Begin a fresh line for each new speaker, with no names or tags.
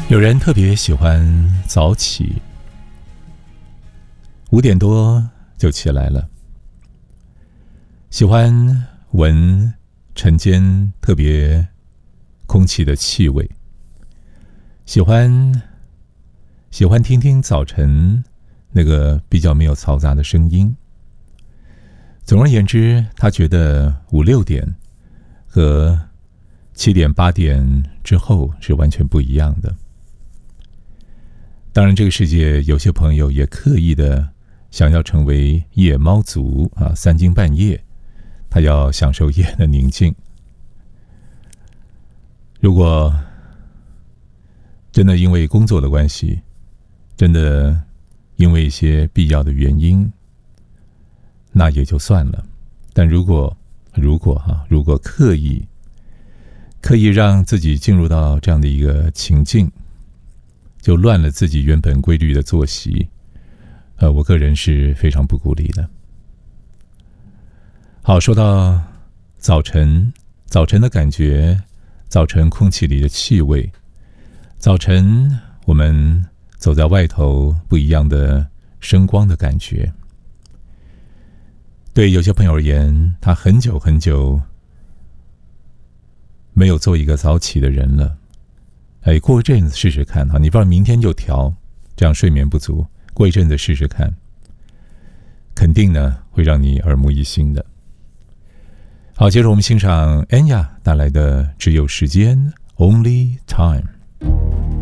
有人特别喜欢早起，5点多就起来了，喜欢闻晨间特别空气的气味，喜欢听听早晨那个比较没有嘈杂的声音。总而言之，他觉得5、6点和7点、8点之后是完全不一样的。当然，这个世界有些朋友也刻意的想要成为夜猫族啊，3更半夜，他要享受夜的宁静。如果真的因为工作的关系，真的因为一些必要的原因，那也就算了。但如果刻意让自己进入到这样的一个情境，就乱了自己原本规律的作息，我个人是非常不鼓励的。好，说到早晨的感觉，早晨空气里的气味，早晨我们走在外头不一样的声光的感觉。对有些朋友而言，他很久没有做一个早起的人了。过一阵子试试看，你不知道明天就调，这样睡眠不足，过一阵子试试看，肯定呢会让你耳目一新的。好，接着我们欣赏 Enya 带来的《只有时间 Only Time》。